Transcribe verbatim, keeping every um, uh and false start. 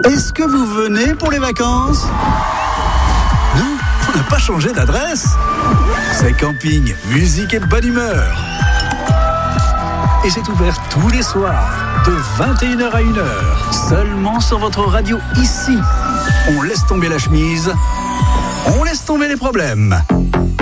Est-ce que vous venez pour les vacances ? Non, on n'a pas changé d'adresse. C'est camping, musique et bonne humeur. Et c'est ouvert tous les soirs, de vingt et une heures à une heure, seulement sur votre radio ici. On laisse tomber la chemise, on laisse tomber les problèmes.